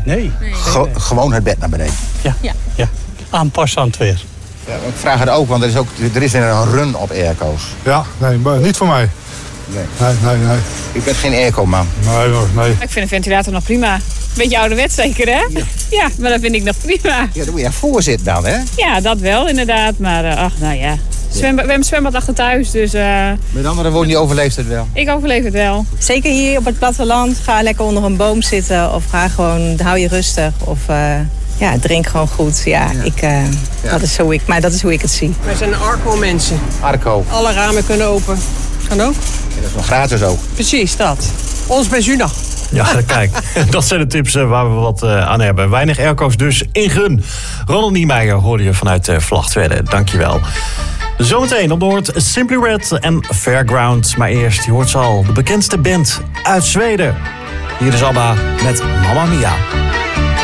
Nee. Gewoon het bed naar beneden. Ja. Aanpassen aan het weer. Ja, ik vraag het ook, want er is een run op airco's. Ja, nee, maar niet voor mij. Nee. U bent geen airco-man. Nee. Ik vind de ventilator nog prima. Beetje ouderwets zeker, hè? Ja, maar dat vind ik nog prima. Ja, dan moet je ervoor zitten dan, hè? Ja, dat wel inderdaad. Maar nou ja. We hebben een zwembad achter thuis, dus... Met andere woorden, die overleeft het wel. Ik overleef het wel. Zeker hier op het platteland. Ga lekker onder een boom zitten. Of ga gewoon, hou je rustig. Of drink gewoon goed. Dat is hoe ik het zie. Wij zijn Arco-mensen. Arco. Alle ramen kunnen open. Kan ook. Ja, dat is nog gratis ook. Precies, dat. Ons pensioen. Ja, kijk, dat zijn de tips waar we wat aan hebben. Weinig airco's dus in gun. Ronald Niemeyer hoorde je vanuit Vlagtwedde. Dankjewel. Zometeen op de hoort Simply Red en Fairground. Maar eerst, je hoort ze al, de bekendste band uit Zweden. Hier is ABBA met Mamma Mia.